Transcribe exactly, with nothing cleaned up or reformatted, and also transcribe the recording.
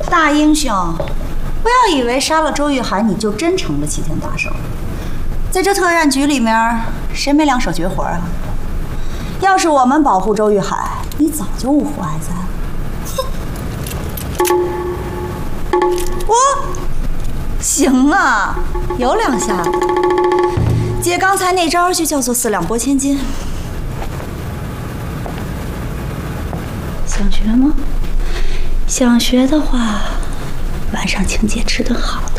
大英雄，不要以为杀了周玉海你就真成了齐天大圣。在这特战局里面，谁没两手绝活啊？要是我们保护周玉海，你早就呜呼哀哉了。我行啊，有两下子。姐刚才那招就叫做四两拨千斤。想学吗？想学的话，晚上请姐吃顿好